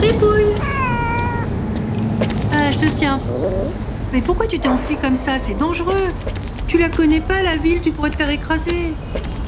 Fripouille! Ah, je te tiens. Mais pourquoi tu t'es enfui comme ça? C'est dangereux. Tu la connais pas, la ville, tu pourrais te faire écraser.